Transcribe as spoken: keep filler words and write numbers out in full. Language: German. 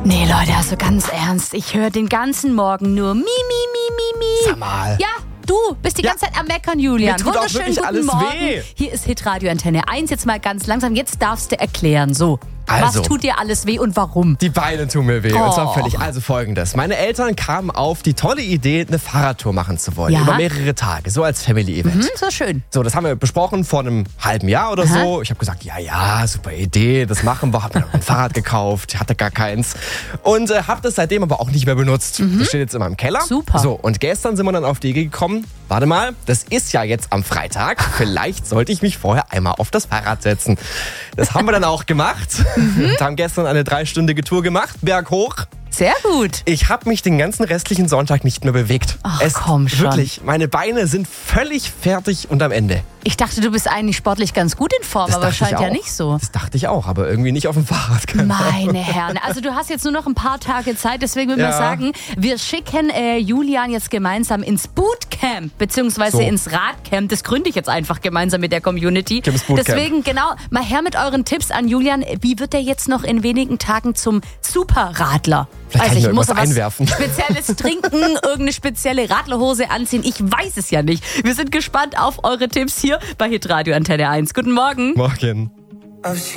Nee, Leute, also ganz ernst. Ich höre den ganzen Morgen nur mi, mi, mi, mi, mi. Sag mal. Ja, du bist die Ja. ganze Zeit am Meckern, Julian. Mir tut auch Wunderschönen wirklich guten alles Morgen. weh. Hier ist Hitradio Antenne eins. Jetzt mal ganz langsam. Jetzt darfst du erklären. So, Also. was tut dir alles weh und warum? Die Beine tun mir weh. Oh. Und zwar völlig. Also folgendes. Meine Eltern kamen auf die tolle Idee, eine Fahrradtour machen zu wollen. Ja. Über mehrere Tage. So als Family-Event. Hm, so schön. So, das haben wir besprochen vor einem halben Jahr oder Aha. so. Ich habe gesagt, ja, ja, super Idee, das machen wir. Hab mir noch ein Fahrrad gekauft, hatte gar keins. Und äh, habe das seitdem aber auch nicht mehr benutzt. Das steht jetzt in meinem Keller. Super. So, und gestern sind wir dann auf die Idee gekommen, warte mal, das ist ja jetzt am Freitag. Vielleicht sollte ich mich vorher einmal auf das Fahrrad setzen. Das haben wir dann auch gemacht. Und haben gestern eine dreistündige Tour gemacht, berghoch. Sehr gut. Ich habe mich den ganzen restlichen Sonntag nicht mehr bewegt. Ach, es, komm schon. Wirklich, meine Beine sind völlig fertig und am Ende. Ich dachte, du bist eigentlich sportlich ganz gut in Form, Das aber dachte scheint ich ja auch. nicht so. Das dachte ich auch, aber irgendwie nicht auf dem Fahrrad. Keine Ahnung. Meine Herren, also du hast jetzt nur noch ein paar Tage Zeit, deswegen würde Ja. ich sagen, wir schicken äh, Julian jetzt gemeinsam ins Bootcamp, beziehungsweise So. ins Radcamp. Das gründe ich jetzt einfach gemeinsam mit der Community. Camps Bootcamp. Deswegen, genau, mal her mit euren Tipps an Julian. Wie wird er jetzt noch in wenigen Tagen zum Superradler? Vielleicht kann ich mir muss irgendwas was einwerfen. Spezielles trinken, irgendeine spezielle Radlerhose anziehen. Ich weiß es ja nicht. Wir sind gespannt auf eure Tipps hier bei Hitradio Antenne eins. Guten Morgen. Morgen.